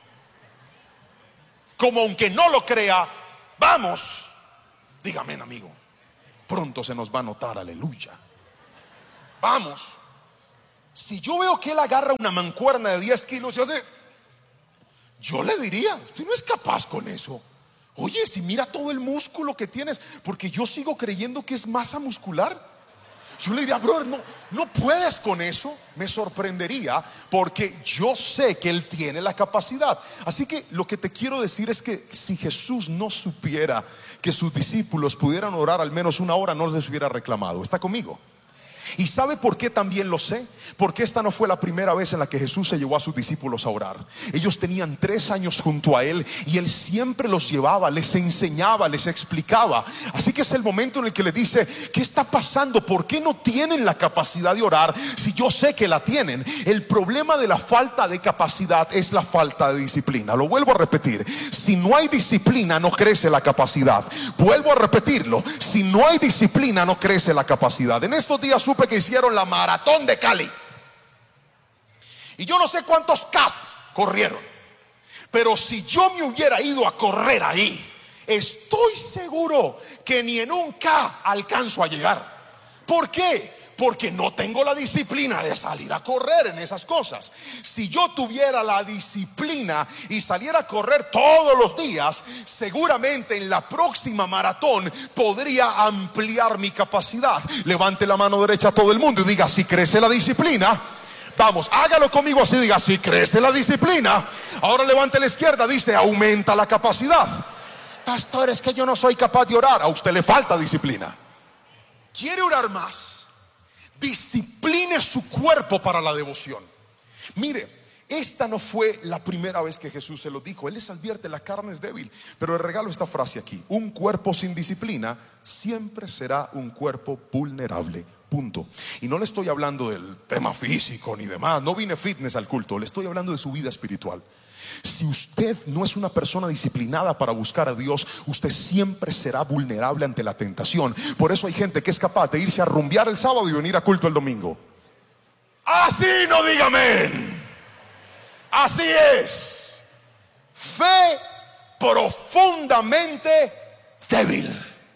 como aunque no lo crea, vamos, dígame, amigo, pronto se nos va a notar, aleluya. Vamos. Si yo veo que él agarra una mancuerna de diez kilos y hace, yo le diría, usted no es capaz con eso. Oye, si mira todo el músculo que tienes, porque yo sigo creyendo que es masa muscular. Yo le diría, brother, no, no puedes con eso. Me sorprendería, porque yo sé que él tiene la capacidad. Así que lo que te quiero decir es que si Jesús no supiera que sus discípulos pudieran orar al menos una hora, no les hubiera reclamado. ¿Está conmigo? ¿Y sabe por qué también lo sé? Porque esta no fue la primera vez en la que Jesús se llevó a sus discípulos a orar. Ellos tenían tres años junto a él y él siempre los llevaba, les enseñaba, les explicaba. Así que es el momento en el que le dice, ¿qué está pasando? ¿Por qué no tienen la capacidad de orar si yo sé que la tienen? El problema de la falta de capacidad es la falta de disciplina. Lo vuelvo a repetir, si no hay disciplina no crece la capacidad. Vuelvo a repetirlo, si no hay disciplina no crece la capacidad. En estos días supe que hicieron la maratón de Cali y yo no sé cuántos K corrieron, pero si yo me hubiera ido a correr ahí, estoy seguro que ni en un K alcanzo a llegar. ¿Por qué? Porque no tengo la disciplina de salir a correr en esas cosas. Si yo tuviera la disciplina y saliera a correr todos los días, seguramente en la próxima maratón podría ampliar mi capacidad. Levante la mano derecha a todo el mundo y diga, si crece la disciplina. Vamos, hágalo conmigo así, diga, si crece la disciplina. Ahora levante la izquierda, dice, aumenta la capacidad. Pastor, es que yo no soy capaz de orar. A usted le falta disciplina. ¿Quiere orar más? Discipline su cuerpo para la devoción. Mire, esta no fue la primera vez que Jesús se lo dijo. Él les advierte, la carne es débil. Pero le regalo esta frase aquí: un cuerpo sin disciplina siempre será un cuerpo vulnerable. Punto. Y no le estoy hablando del tema físico ni demás. No vine fitness al culto. Le estoy hablando de su vida espiritual. Si usted no es una persona disciplinada para buscar a Dios, usted siempre será vulnerable ante la tentación. Por eso hay gente que es capaz de irse a rumbear el sábado y venir a culto el domingo. Así no diga amén. Así es. Fe profundamente débil.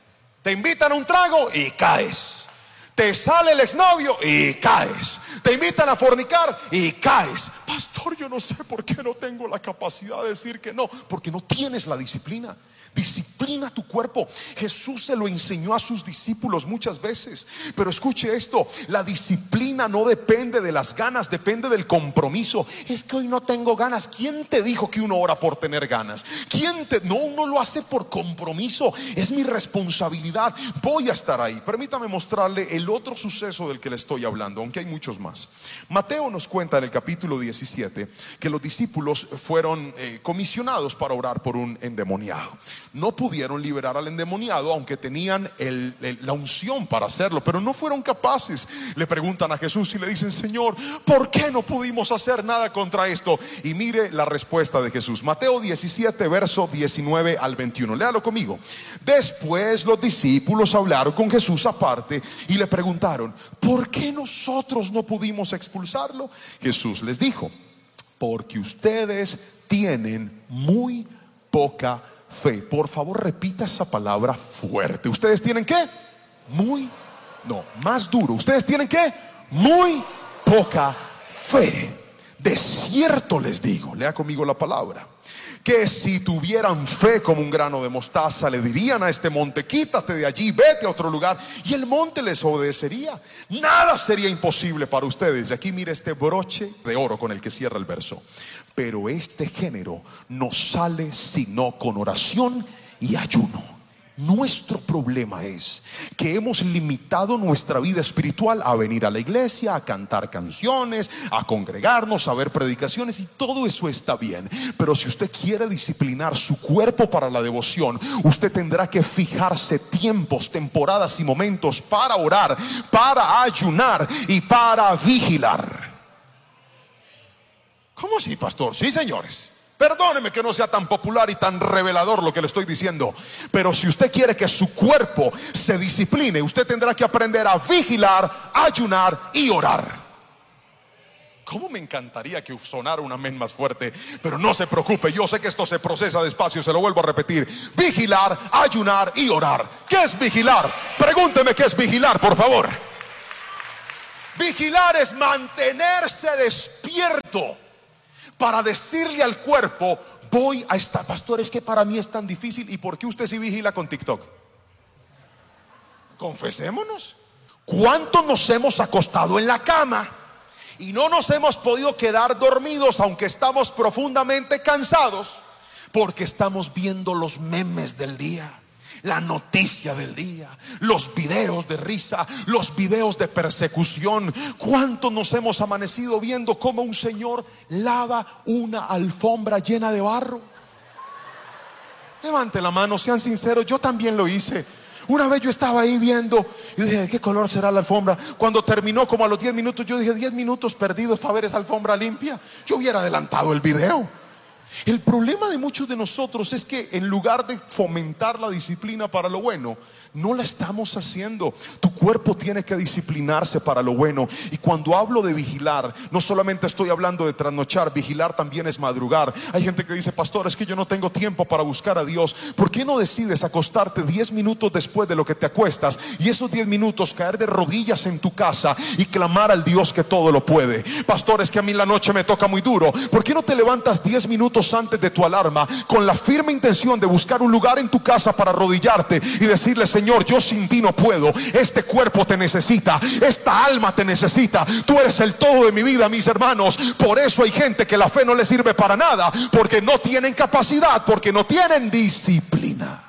Te invitan a un trago y caes. Te sale el exnovio y caes. Te invitan a fornicar y caes. Pastor, yo no sé por qué no tengo la capacidad de decir que no. Porque no tienes la disciplina. Disciplina tu cuerpo. Jesús se lo enseñó a sus discípulos muchas veces. Pero escuche esto, la disciplina no depende de las ganas, depende del compromiso. Es que hoy no tengo ganas. ¿Quién te dijo que uno ora por tener ganas? ¿Quién te? No, uno lo hace por compromiso. Es mi responsabilidad. Voy a estar ahí. Permítame mostrarle el otro suceso del que le estoy hablando, aunque hay muchos más. Mateo nos cuenta en el capítulo diecisiete que los discípulos fueron eh, comisionados para orar por un endemoniado. No pudieron liberar al endemoniado, aunque tenían el, el, la unción para hacerlo, pero no fueron capaces. Le preguntan a Jesús y le dicen: Señor, ¿por qué no pudimos hacer nada contra esto? Y mire la respuesta de Jesús. Mateo diecisiete, verso diecinueve al veintiuno. Léalo conmigo. Después los discípulos hablaron con Jesús aparte y le preguntaron: ¿por qué nosotros no pudimos expulsarlo? Jesús les dijo: porque ustedes tienen muy poca fe. Por favor, repita esa palabra fuerte. ¿Ustedes tienen qué? Muy, no, más duro. ¿Ustedes tienen qué? Muy poca fe. De cierto les digo, lea conmigo la palabra, que si tuvieran fe como un grano de mostaza, le dirían a este monte: quítate de allí, vete a otro lugar, y el monte les obedecería. Nada sería imposible para ustedes. Y aquí mire este broche de oro con el que cierra el verso: pero este género no sale sino con oración y ayuno. Nuestro problema es que hemos limitado nuestra vida espiritual a venir a la iglesia, a cantar canciones, a congregarnos, a ver predicaciones, y todo eso está bien. Pero si usted quiere disciplinar su cuerpo para la devoción, usted tendrá que fijarse tiempos, temporadas y momentos para orar, para ayunar y para vigilar. ¿Cómo así, pastor? Sí, señores. Perdóneme que no sea tan popular y tan revelador lo que le estoy diciendo, pero si usted quiere que su cuerpo se discipline, usted tendrá que aprender a vigilar, ayunar y orar. ¿Cómo me encantaría que sonara un amén más fuerte? Pero no se preocupe, yo sé que esto se procesa despacio, se lo vuelvo a repetir. Vigilar, ayunar y orar. ¿Qué es vigilar? Pregúnteme qué es vigilar, por favor. Vigilar es mantenerse despierto para decirle al cuerpo: voy a estar. Pastor, es que para mí es tan difícil. ¿Y por qué usted sí vigila con TikTok? Confesémonos. ¿Cuánto nos hemos acostado en la cama y no nos hemos podido quedar dormidos, aunque estamos profundamente cansados, porque estamos viendo los memes del día, la noticia del día, los videos de risa, los videos de persecución? ¿Cuánto nos hemos amanecido viendo cómo un señor lava una alfombra llena de barro? Levante la mano, sean sinceros, yo también lo hice. Una vez yo estaba ahí viendo y dije: ¿de qué color será la alfombra? Cuando terminó, como a los diez minutos, yo dije: diez minutos perdidos para ver esa alfombra limpia. Yo hubiera adelantado el video. El problema de muchos de nosotros es que en lugar de fomentar la disciplina para lo bueno, no la estamos haciendo. Tu cuerpo tiene que disciplinarse para lo bueno. Y cuando hablo de vigilar, no solamente estoy hablando de trasnochar. Vigilar también es madrugar. Hay gente que dice: pastor, es que yo no tengo tiempo para buscar a Dios. ¿Por qué no decides acostarte diez minutos después de lo que te acuestas, y esos diez minutos caer de rodillas en tu casa y clamar al Dios que todo lo puede? Pastor, es que a mí la noche me toca muy duro. ¿Por qué no te levantas diez minutos antes de tu alarma con la firme intención de buscar un lugar en tu casa para arrodillarte y decirle: Señor, yo sin ti no puedo. Este cuerpo te necesita, esta alma te necesita. Tú eres el todo de mi vida, mis hermanos. Por eso hay gente que la fe no le sirve para nada, porque no tienen capacidad, porque no tienen disciplina.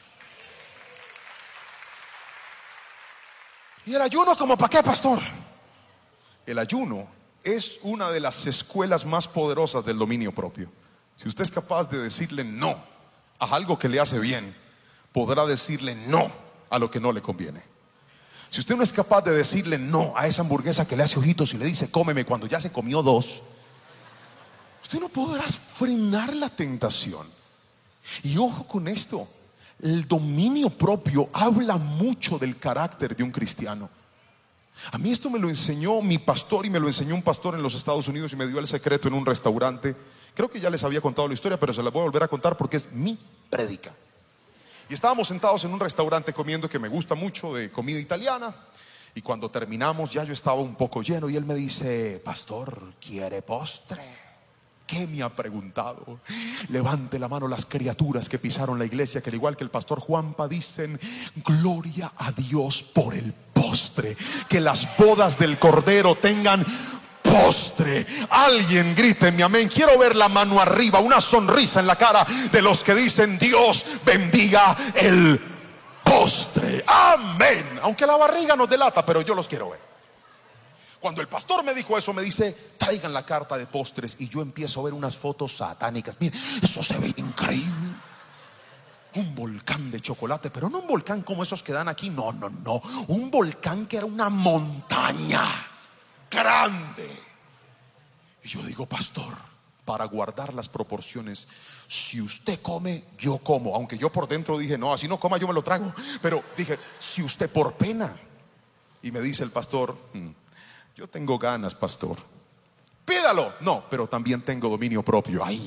¿Y el ayuno como para qué, pastor? El ayuno es una de las escuelas más poderosas del dominio propio. Si usted es capaz de decirle no a algo que le hace bien, podrá decirle no a lo que no le conviene. Si usted no es capaz de decirle no a esa hamburguesa que le hace ojitos y le dice cómeme cuando ya se comió dos, usted no podrá frenar la tentación. Y ojo con esto, el dominio propio habla mucho del carácter de un cristiano. A mí esto me lo enseñó mi pastor, y me lo enseñó un pastor en los Estados Unidos, y me dio el secreto en un restaurante. Creo que ya les había contado la historia, pero se la voy a volver a contar porque es mi prédica. Y estábamos sentados en un restaurante comiendo, que me gusta mucho, de comida italiana. Y cuando terminamos ya yo estaba un poco lleno, y él me dice: pastor, ¿quiere postre? ¿Qué me ha preguntado? Levante la mano las criaturas que pisaron la iglesia, que al igual que el pastor Juanpa dicen: gloria a Dios por el postre. Que las bodas del Cordero tengan postre. Alguien grite mi amén. Quiero ver la mano arriba, una sonrisa en la cara de los que dicen: Dios bendiga el postre. Amén. Aunque la barriga nos delata, pero yo los quiero ver. Cuando el pastor me dijo eso, me dice: traigan la carta de postres. Y yo empiezo a ver unas fotos satánicas. Miren, eso se ve increíble. Un volcán de chocolate, pero no un volcán como esos que dan aquí. No, no, no. Un volcán que era una montaña grande. Y yo digo: pastor, para guardar las proporciones, si usted come, yo como. Aunque yo por dentro dije: no, así no coma, yo me lo trago. Pero dije: si usted, por pena. Y me dice el pastor: hmm, yo tengo ganas, pastor. Pídalo. No, pero también tengo dominio propio. Ay.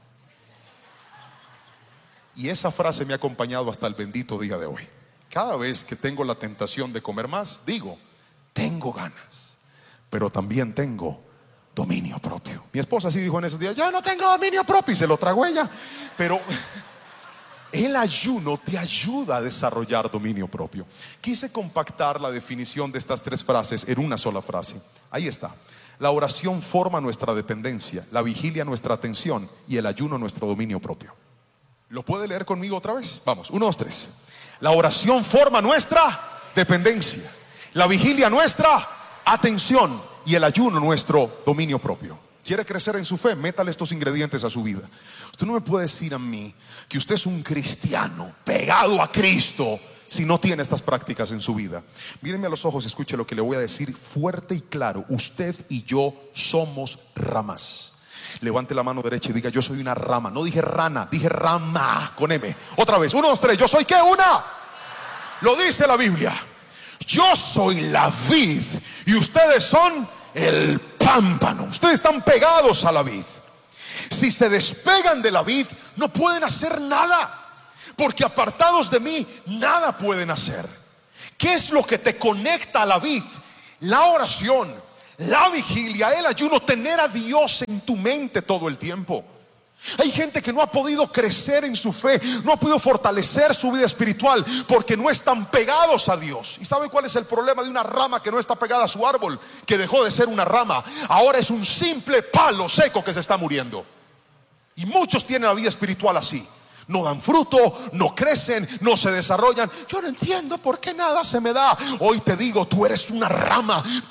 Y esa frase me ha acompañado hasta el bendito día de hoy. Cada vez que tengo la tentación de comer más, digo: tengo ganas, pero también tengo dominio propio. Mi esposa sí dijo en esos días: yo no tengo dominio propio, y se lo tragó ella. Pero el ayuno te ayuda a desarrollar dominio propio. Quise compactar la definición de estas tres frases en una sola frase. Ahí está: la oración forma nuestra dependencia, la vigilia nuestra atención, y el ayuno nuestro dominio propio. ¿Lo puede leer conmigo otra vez? Vamos, uno, dos, tres. La oración forma nuestra dependencia, la vigilia nuestra atención, y el ayuno nuestro dominio propio. ¿Quiere crecer en su fe? Métale estos ingredientes a su vida. Usted no me puede decir a mí que usted es un cristiano pegado a Cristo si no tiene estas prácticas en su vida. Mírenme a los ojos y escuche lo que le voy a decir fuerte y claro. Usted y yo somos ramas. Levante la mano derecha y diga: yo soy una rama. No dije rana, dije rama con M. Otra vez, uno, dos, tres. Yo soy ¿qué? Una. Lo dice la Biblia. Yo soy la vid y ustedes son el pámpano. Ustedes están pegados a la vid. Si se despegan de la vid, no pueden hacer nada, porque apartados de mí nada pueden hacer. ¿Qué es lo que te conecta a la vid? La oración, la vigilia, el ayuno, tener a Dios en tu mente todo el tiempo. Hay gente que no ha podido crecer en su fe, no ha podido fortalecer su vida espiritual porque no están pegados a Dios. ¿Y saben cuál es el problema de una rama que no está pegada a su árbol? Que dejó de ser una rama, ahora es un simple palo seco que se está muriendo. Y muchos tienen la vida espiritual así. No dan fruto, no crecen, no se desarrollan. Yo no entiendo por qué nada se me da. Hoy te digo, tú eres una rama